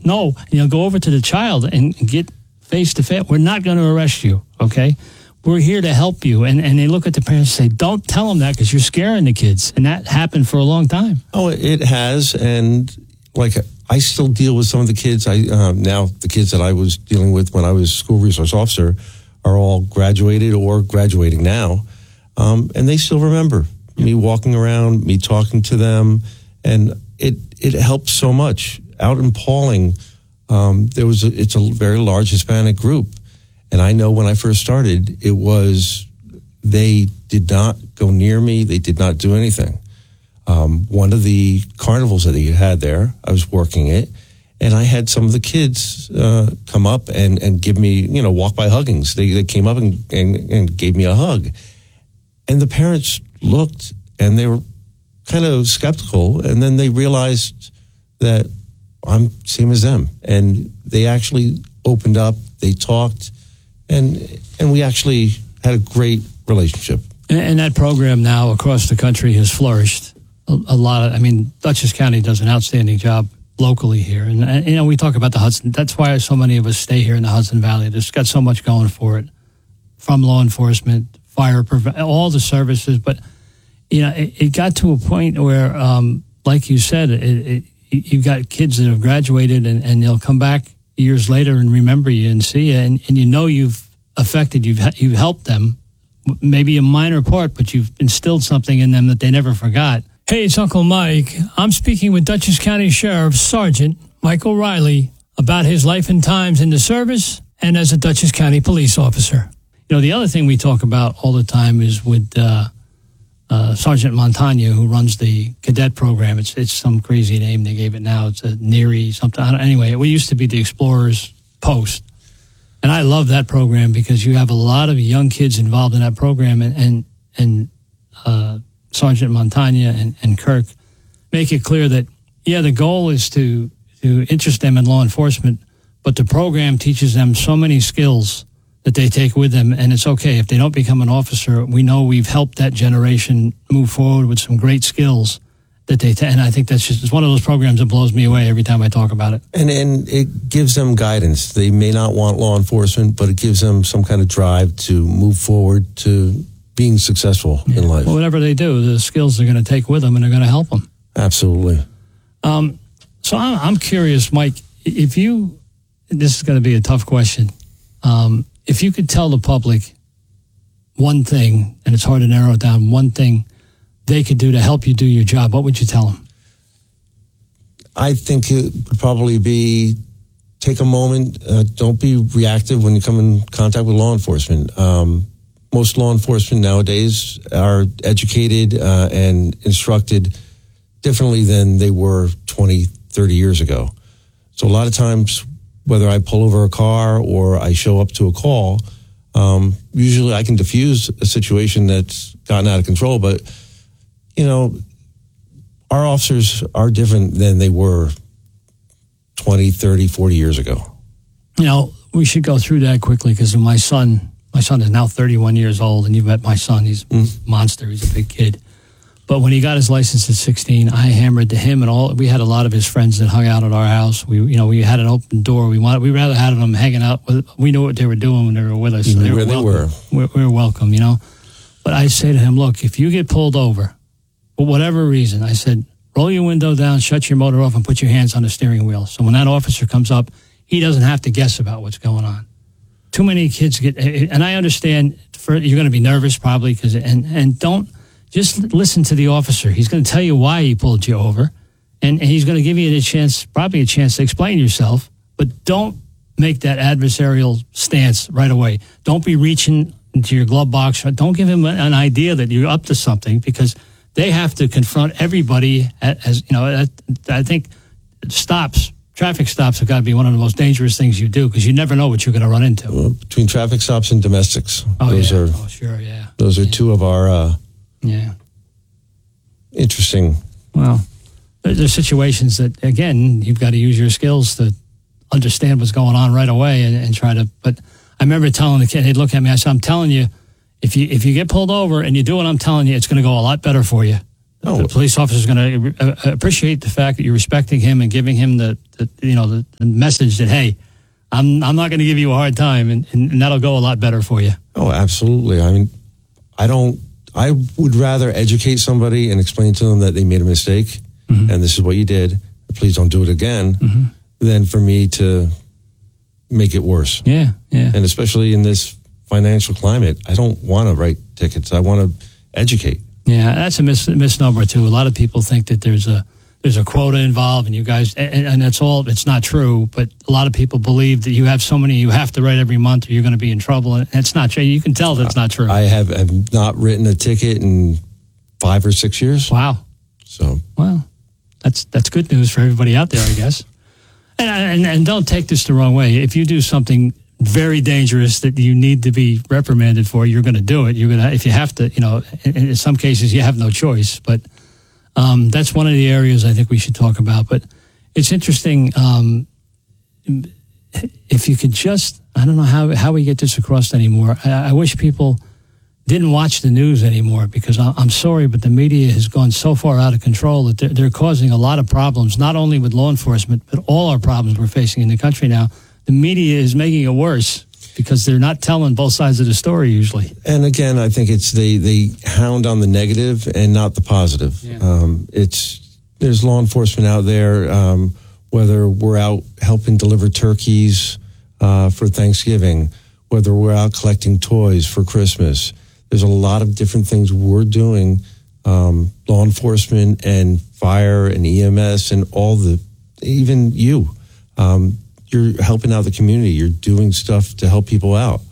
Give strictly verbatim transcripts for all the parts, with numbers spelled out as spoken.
no, you know, go over to the child and get face to face. We're not going to arrest you, okay? We're here to help you. And, and they look at the parents and say, don't tell them that because you're scaring the kids. And that happened for a long time. Oh, it has. And like, I still deal with some of the kids. I uh, now, the kids that I was dealing with when I was school resource officer are all graduated or graduating now. Um, and they still remember me walking around, me talking to them. And it, it helped so much. Out in Pauling, um, there was a, it's a very large Hispanic group. And I know when I first started, it was, they did not go near me. They did not do anything. Um, one of the carnivals that he had there, I was working it, and I had some of the kids uh, come up and, and give me, you know, walk by huggings. They, they came up and, and, and gave me a hug. And the parents looked, and they were kind of skeptical, and then they realized that I'm same as them. And they actually opened up, they talked, and and we actually had a great relationship. And, and that program now across the country has flourished. A, a lot of, I mean, Dutchess County does an outstanding job locally here. And, and, you know, we talk about the Hudson. That's why so many of us stay here in the Hudson Valley. It's got so much going for it, from law enforcement, fire, all the services. But, you know, it, it got to a point where, um, like you said, it, it, you've got kids that have graduated and, and they'll come back years later and remember you and see you, and, and you know you've affected, you've you've helped them, maybe a minor part, but you've instilled something in them that they never forgot. Hey, it's Uncle Mike. I'm speaking with Dutchess County Sheriff Sergeant Michael Riley about his life and times in the service and as a Dutchess County police officer. You know, the other thing we talk about all the time is with uh, uh, Sergeant Montagna, who runs the cadet program. It's it's some crazy name they gave it now. It's a N E R I, something. I don't, anyway, it used to be the Explorers Post. And I love that program because you have a lot of young kids involved in that program. And and, and uh, Sergeant Montagna and, and Kirk make it clear that, yeah, the goal is to, to interest them in law enforcement, but the program teaches them so many skills that they take with them, and it's okay if they don't become an officer. We know we've helped that generation move forward with some great skills that they. T- and I think that's just it's one of those programs that blows me away every time I talk about it. And and it gives them guidance. They may not want law enforcement, but it gives them some kind of drive to move forward to being successful yeah. in life. Well, whatever they do, the skills they're going to take with them, and they're going to help them. Absolutely. Um, so I'm, I'm curious, Mike. If you, this is going to be a tough question. Um, If you could tell the public one thing, and it's hard to narrow it down, one thing they could do to help you do your job, what would you tell them? I think it would probably be take a moment. Uh, don't be reactive when you come in contact with law enforcement. Um, most law enforcement nowadays are educated uh, and instructed differently than they were twenty, thirty years ago. So a lot of times, whether I pull over a car or I show up to a call, um, usually I can diffuse a situation that's gotten out of control. But, you know, our officers are different than they were twenty, thirty, forty years ago. You know, we should go through that quickly because my son, my son is now thirty-one years old, and you've met my son. He's a mm. monster. He's a big kid. But when he got his license at sixteen, I hammered to him, and all we had a lot of his friends that hung out at our house. We, you know, we had an open door. We wanted, we rather had them hanging out with. We knew what they were doing when they were with us. You so knew they where were they welcome. were. We, we were welcome, you know. But I say to him, look, if you get pulled over, for whatever reason, I said, roll your window down, shut your motor off, and put your hands on the steering wheel. So when that officer comes up, he doesn't have to guess about what's going on. Too many kids get, and I understand for, you're going to be nervous probably, because and and don't. Just listen to the officer. He's going to tell you why he pulled you over, and, and he's going to give you a chance, probably a chance to explain yourself, but don't make that adversarial stance right away. Don't be reaching into your glove box. Don't give him an idea that you're up to something, because they have to confront everybody as, you know, I think stops, traffic stops have got to be one of the most dangerous things you do, because you never know what you're going to run into. Well, between traffic stops and domestics. Oh, those yeah. are, oh, sure, yeah. Those are yeah. two of our... Uh, Yeah. Interesting. Well, there's situations that, again, you've got to use your skills to understand what's going on right away and, and try to, but I remember telling the kid, he'd look at me, I said, I'm telling you, if you if you get pulled over and you do what I'm telling you, it's going to go a lot better for you. Oh. The police officer is going to uh, appreciate the fact that you're respecting him and giving him the, the you know, the, the message that, hey, I'm I'm not going to give you a hard time, and, and that'll go a lot better for you. Oh, absolutely. I mean, I don't, I would rather educate somebody and explain to them that they made a mistake mm-hmm. and this is what you did. Please don't do it again, mm-hmm. than for me to make it worse. Yeah, yeah. And especially in this financial climate, I don't want to write tickets. I want to educate. Yeah, that's a mis- misnomer too. A lot of people think that there's a there's a quota involved, and you guys, and, and that's all. It's not true. But a lot of people believe that you have so many you have to write every month, or you're going to be in trouble. And it's not true. You can tell that's not true. I have, have not written a ticket in five or six years. Wow. So well, that's that's good news for everybody out there, I guess. And, and and don't take this the wrong way. If you do something very dangerous that you need to be reprimanded for, you're going to do it. You're going to, if you have to, you know, in, in some cases you have no choice. But um, that's one of the areas I think we should talk about. But it's interesting. Um, if you could just, I don't know how, how we get this across anymore. I, I wish people didn't watch the news anymore, because I, I'm sorry, but the media has gone so far out of control that they're, they're causing a lot of problems, not only with law enforcement, but all our problems we're facing in the country now. The media is making it worse because they're not telling both sides of the story usually. And again, I think it's they, they hound on the negative and not the positive. Yeah. Um, it's there's law enforcement out there, um, whether we're out helping deliver turkeys uh, for Thanksgiving, whether we're out collecting toys for Christmas. There's a lot of different things we're doing, um, law enforcement and fire and E M S and all the, even you. Um, You're helping out the community. You're doing stuff to help people out.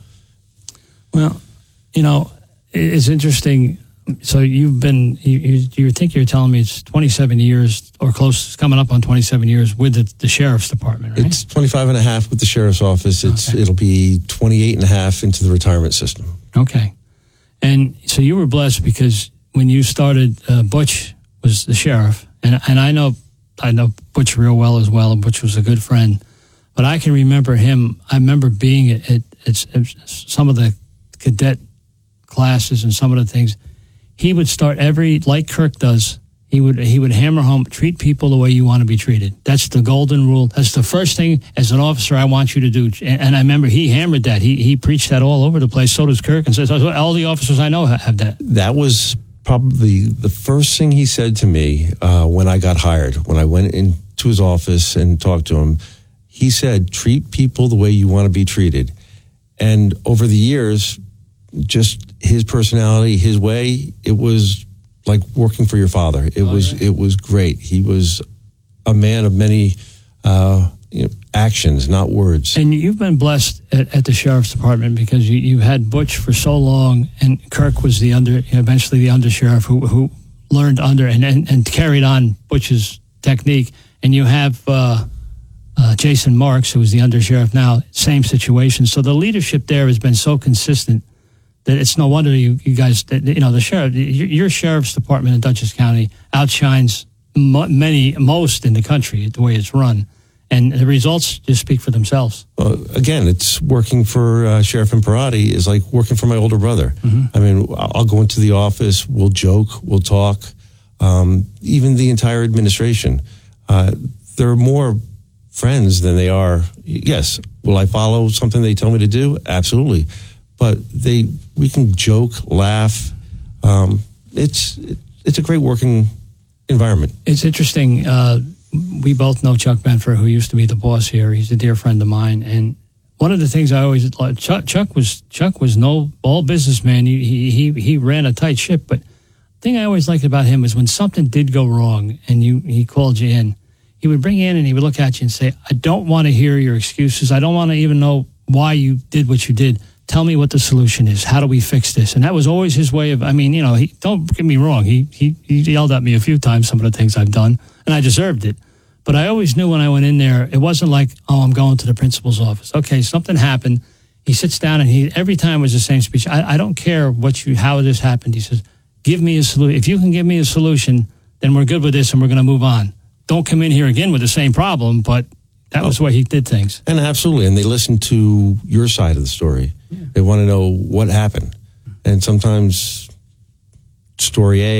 Well, you know, it's interesting. So you've been, you, you, you think you're telling me it's twenty-seven years or close, it's coming up on twenty-seven years with the, the sheriff's department, right? It's twenty-five and a half with the sheriff's office. It's Okay. It'll be twenty-eight and a half into the retirement system. Okay. And so you were blessed because when you started, uh, Butch was the sheriff. And, and I know, I know Butch real well as well. And Butch was a good friend. But I can remember him. I remember being at, at, at some of the cadet classes and some of the things. He would start every, like Kirk does, he would he would hammer home, treat people the way you want to be treated. That's the golden rule. That's the first thing as an officer I want you to do. And, and I remember he hammered that. He he preached that all over the place. So does Kirk. And says all the officers I know have that. That was probably the first thing he said to me uh, when I got hired. When I went into his office and talked to him, he said, treat people the way you want to be treated. And over the years, just his personality, his way, it was like working for your father. It oh, was yeah. It was great. He was a man of many uh, you know, actions, not words. And you've been blessed at, at the sheriff's department because you, you had Butch for so long, and Kirk was the under, eventually the undersheriff who, who learned under and, and, and carried on Butch's technique. And you have uh, uh, Jason Marks, who is the undersheriff now, same situation. So the leadership there has been so consistent that it's no wonder you, you guys, you know, the sheriff, your, your sheriff's department in Dutchess County outshines mo- many, most in the country, the way it's run. And the results just speak for themselves. Well, again, it's working for uh, Sheriff Imperati is like working for my older brother. Mm-hmm. I mean, I'll go into the office, we'll joke, we'll talk, um, even the entire administration. Uh, they're more friends than they are. Yes, will I follow something they tell me to do? Absolutely. But they, we can joke, laugh. Um, it's it, it's a great working environment. It's interesting. Uh, we both know Chuck Benfer, who used to be the boss here. He's a dear friend of mine. And one of the things I always Chuck, Chuck was Chuck was no all businessman. He he he he ran a tight ship. But the thing I always liked about him was when something did go wrong and you he called you in, he would bring you in and he would look at you and say, "I don't want to hear your excuses. I don't want to even know why you did what you did. Tell me what the solution is. How do we fix this?" And that was always his way of, I mean, you know, he, don't get me wrong. He, he he yelled at me a few times, some of the things I've done, and I deserved it. But I always knew when I went in there, it wasn't like, oh, I'm going to the principal's office. Okay, something happened. He sits down and he, every time was the same speech. I, I don't care what you, how this happened. He says, give me a solution. If you can give me a solution, then we're good with this and we're going to move on. Don't come in here again with the same problem, but that was the way he did things. And absolutely. And they listen to your side of the story. Yeah. They want to know what happened. And sometimes story A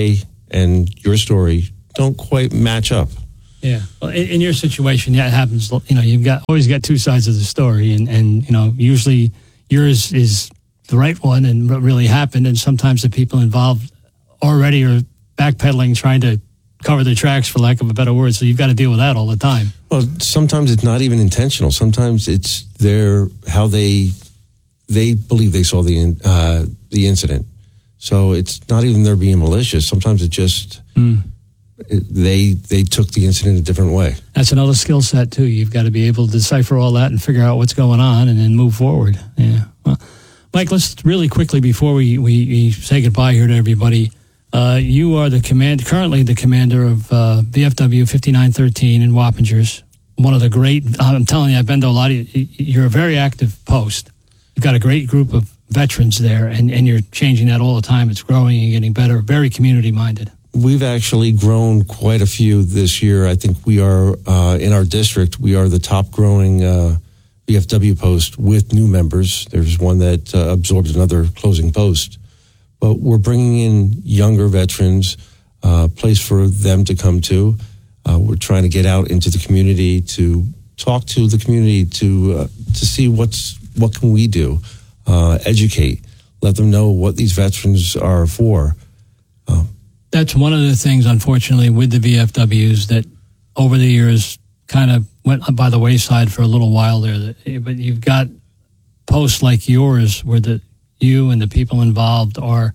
and your story don't quite match up. Yeah. Well, in, in your situation, yeah, it happens. You know, you've got always got two sides of the story, and, and you know, usually yours is the right one and what really happened, and sometimes the people involved already are backpedaling, trying to cover their tracks, for lack of a better word. So you've got to deal with that all the time. Well, sometimes it's not even intentional. Sometimes it's their how they they believe they saw the uh, the incident. So it's not even they're being malicious. Sometimes it just mm. it, they they took the incident a different way. That's another skill set too. You've got to be able to decipher all that and figure out what's going on, and then move forward. Yeah. Well, Mike, let's really quickly before we, we, we say goodbye here to everybody. Uh, you are the command, currently the commander of uh, V F W fifty-nine thirteen in Wappingers. One of the great, I'm telling you, I've been to a lot of, you're a very active post. You've got a great group of veterans there, and, and you're changing that all the time. It's growing and getting better, very community-minded. We've actually grown quite a few this year. I think we are, uh, in our district, we are the top growing uh, V F W post with new members. There's one that uh, absorbed another closing post. But we're bringing in younger veterans, a uh, place for them to come to. Uh, we're trying to get out into the community to talk to the community to uh, to see what's what can we do, uh, educate, let them know what these veterans are for. Uh, That's one of the things, unfortunately, with the V F Ws that over the years kind of went by the wayside for a little while there. But you've got posts like yours where the you and the people involved are,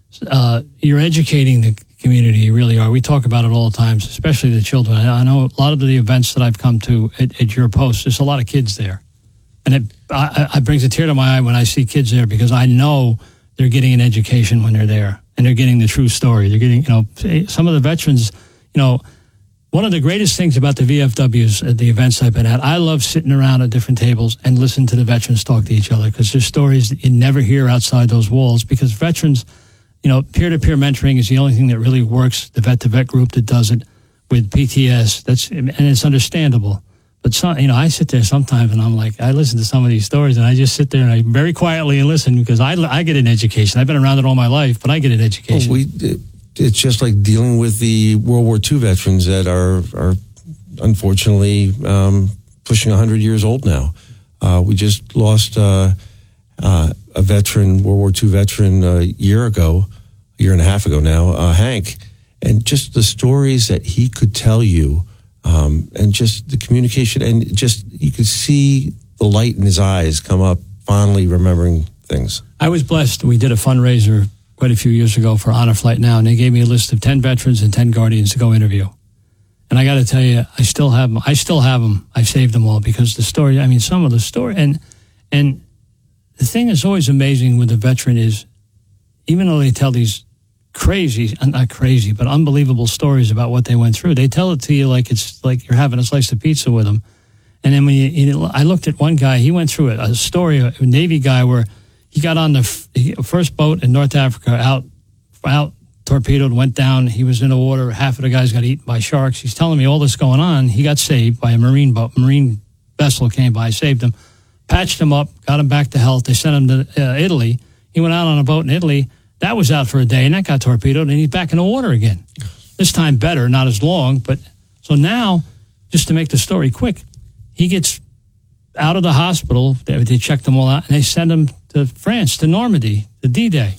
uh, you're educating the community, you really are. We talk about it all the time, especially the children. I know a lot of the events that I've come to at, at your post, there's a lot of kids there. And it, I, I brings a tear to my eye when I see kids there, because I know they're getting an education when they're there, and they're getting the true story. They're getting, you know, some of the veterans, you know, one of the greatest things about the V F Ws at the events I've been at, I love sitting around at different tables and listening to the veterans talk to each other, because there's stories that you never hear outside those walls, because veterans, you know, peer-to-peer mentoring is the only thing that really works, the vet-to-vet group that does it with P T S. That's, and it's understandable. But, some, you know, I sit there sometimes and I'm like, I listen to some of these stories and I just sit there and I very quietly and listen, because I, I get an education. I've been around it all my life, but I get an education. Well, we... It's just like dealing with the World War Two veterans that are, are unfortunately um, pushing one hundred years old now. Uh, we just lost uh, uh, a veteran, World War Two veteran, a year ago, a year and a half ago now, uh, Hank. And just the stories that he could tell you, um, and just the communication, and just you could see the light in his eyes come up, fondly remembering things. I was blessed. We did a fundraiser quite a few years ago for Honor Flight Now, and they gave me a list of ten veterans and ten guardians to go interview. And I got to tell you, I still have them. I still have them. I saved them all, because the story, I mean, some of the story, and and the thing that's always amazing with a veteran is, even though they tell these crazy, not crazy, but unbelievable stories about what they went through, they tell it to you like it's like you're having a slice of pizza with them. And then when you, you know, I looked at one guy, he went through it, a story, a Navy guy where he got on the f- first boat in North Africa, out, out torpedoed, went down. He was in the water. Half of the guys got eaten by sharks. He's telling me all this going on. He got saved by a marine boat. Marine vessel came by, saved him, patched him up, got him back to health. They sent him to uh, Italy. He went out on a boat in Italy. That was out for a day, and that got torpedoed, and he's back in the water again. This time better, not as long. But so now, just to make the story quick, he gets out of the hospital. They, they checked them all out, and they send him to France, to Normandy, to D-Day.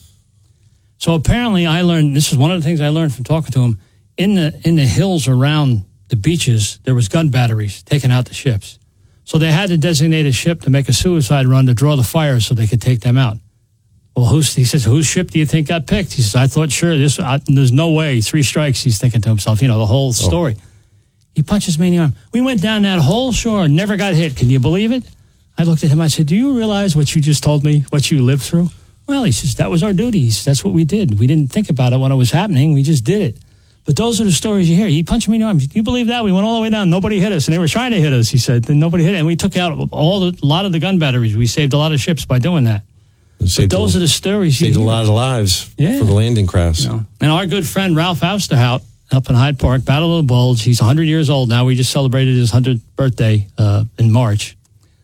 So apparently I learned, this is one of the things I learned from talking to him, in the in the hills around the beaches, there was gun batteries taking out the ships. So they had to designate a ship to make a suicide run to draw the fire so they could take them out. Well, who's, he says, whose ship do you think got picked? He says, I thought, sure, this, I, there's no way. Three strikes, he's thinking to himself, you know, the whole story. Oh. He punches me in the arm. We went down that whole shore and never got hit. Can you believe it? I looked at him. I said, do you realize what you just told me, what you lived through? Well, he says, that was our duties. That's what we did. We didn't think about it when it was happening. We just did it. But those are the stories you hear. He punched me in the arm. Do you believe that? We went all the way down. Nobody hit us. And they were trying to hit us, he said. And nobody hit us. And we took out all the, a lot of the gun batteries. We saved a lot of ships by doing that. But those a, are the stories you saved hear. a lot of lives yeah. for the landing crafts. You know. And our good friend Ralph Austerhout up in Hyde Park, Battle of the Bulge. He's one hundred years old now. We just celebrated his one hundredth birthday uh, in March.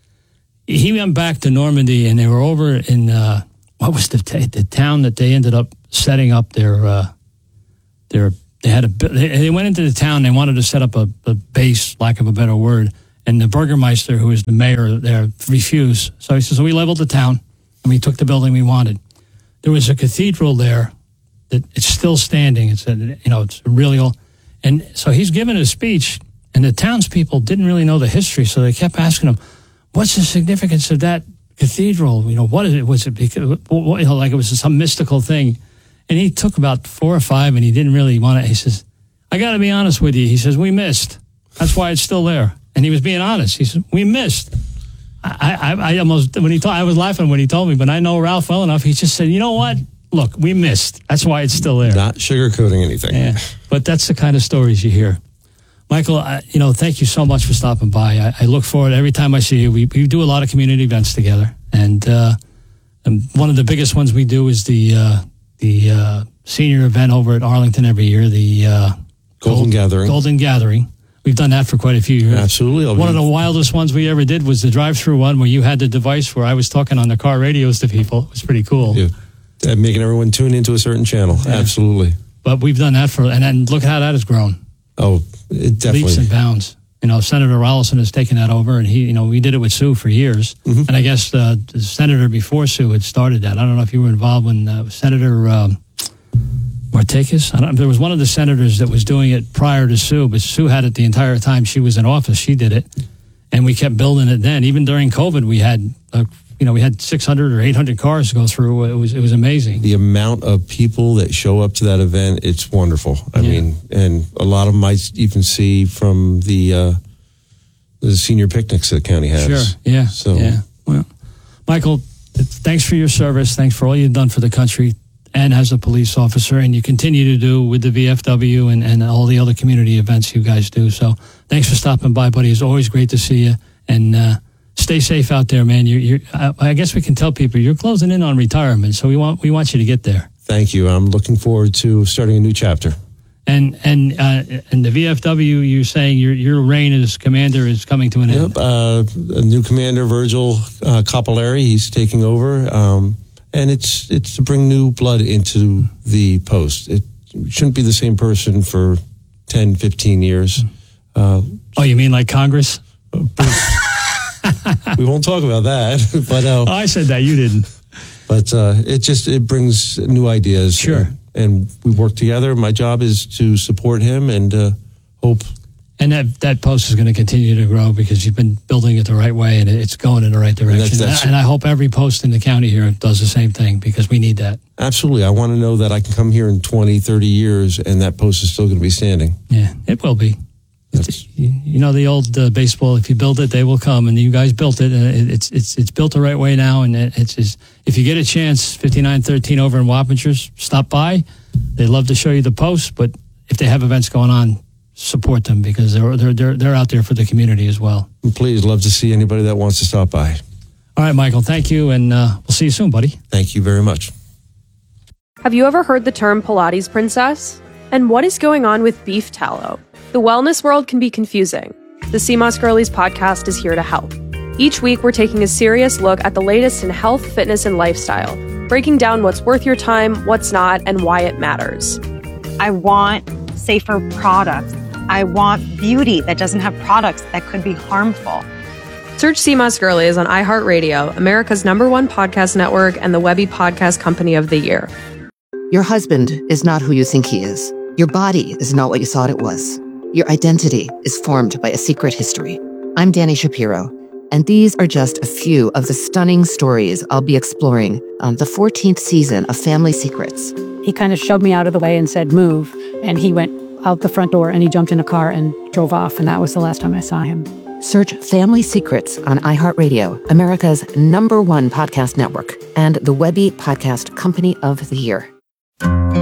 He went back to Normandy, and they were over in, uh, what was the, t- the town that they ended up setting up their, uh, They're, they had a, they, they went into the town. They wanted to set up a, a base, lack of a better word. And the Burgermeister, who was the mayor there, refused. So he says, so we leveled the town and we took the building we wanted. There was a cathedral there that it's still standing. It's a, you know, it's really old. And so he's given a speech, and the townspeople didn't really know the history, so they kept asking him, "What's the significance of that cathedral? You know, what is it? Was it because, you know, like it was some mystical thing?" And he took about four or five, and he didn't really want to. He says, "I got to be honest with you." He says, "We missed. That's why it's still there." And he was being honest. He said, "We missed." I, I, I almost when he told, I was laughing when he told me, but I know Ralph well enough. He just said, "You know what? Look, we missed. That's why it's still there." Not sugarcoating anything. Yeah, but that's the kind of stories you hear. Michael, I, you know, thank you so much for stopping by. I, I look forward every time I see you. We, we do a lot of community events together, and, uh, and one of the biggest ones we do is the uh, the uh, senior event over at Arlington every year, the uh, Golden Gold, Gathering. Golden Gathering. We've done that for quite a few years. Absolutely. I'll one be... of the wildest ones we ever did was the drive-through one where you had the device where I was talking on the car radios to people. It was pretty cool. Yeah. And making everyone tune into a certain channel. Yeah. Absolutely. But we've done that for, and then look how that has grown. Oh, it definitely. Leaps and bounds. You know, Senator Rollison has taken that over, and he, you know, we did it with Sue for years. Mm-hmm. And I guess uh, the senator before Sue had started that. I don't know if you were involved when uh, Senator um, Martakis. I don't, there was one of the senators that was doing it prior to Sue, but Sue had it the entire time she was in office. She did it, and we kept building it. Then, even during COVID, we had, uh, you know, we had six hundred or eight hundred cars go through. It was it was amazing. The amount of people that show up to that event, it's wonderful. I yeah. mean, and a lot of them I even see from the uh, the senior picnics that the county has. Sure. Yeah. So, yeah. Well, Michael, thanks for your service. Thanks for all you've done for the country and as a police officer, and you continue to do with the V F W and, and all the other community events you guys do. So thanks for stopping by, buddy. It's always great to see you, and uh, stay safe out there, man. You're, you're, I, I guess we can tell people you're closing in on retirement, so we want we want you to get there. Thank you. I'm looking forward to starting a new chapter. And and uh, and the V F W, you're saying your your reign as commander is coming to an yep, end. Uh, a new commander, Virgil uh, Capillari, he's taking over. Um, And it's it's to bring new blood into the post. It shouldn't be the same person for ten, fifteen years. Uh, oh, you mean like Congress? We won't talk about that. But uh, oh, I said that. You didn't. But uh, it just it brings new ideas. Sure. And, and we work together. My job is to support him and uh, hope. And that, that post is going to continue to grow because you've been building it the right way, and it's going in the right direction. And, that's, that's, and I hope every post in the county here does the same thing because we need that. Absolutely. I want to know that I can come here in twenty, thirty years and that post is still going to be standing. Yeah, it will be. It's, you know the old uh, baseball, if you build it, they will come, and you guys built it. And it's it's it's built the right way now, and it's, it's if you get a chance, fifty-nine thirteen over in Wappingers, stop by. They love to show you the post, but if they have events going on, support them because they're they're they're they're out there for the community as well. Please, love to see anybody that wants to stop by. All right, Michael, thank you, and uh, we'll see you soon, buddy. Thank you very much. Have you ever heard the term Pilates princess? And what is going on with beef tallow? The wellness world can be confusing. The C M O S Girlies podcast is here to help. Each week, we're taking a serious look at the latest in health, fitness, and lifestyle, breaking down what's worth your time, what's not, and why it matters. I want safer products. I want beauty that doesn't have products that could be harmful. Search C M O S Girlies on iHeartRadio, America's number one podcast network and the Webby Podcast Company of the Year. Your husband is not who you think he is. Your body is not what you thought it was. Your identity is formed by a secret history. I'm Dani Shapiro, and these are just a few of the stunning stories I'll be exploring on the fourteenth season of Family Secrets. He kind of shoved me out of the way and said, move. And he went out the front door and he jumped in a car and drove off. And that was the last time I saw him. Search Family Secrets on iHeartRadio, America's number one podcast network, and the Webby Podcast Company of the Year.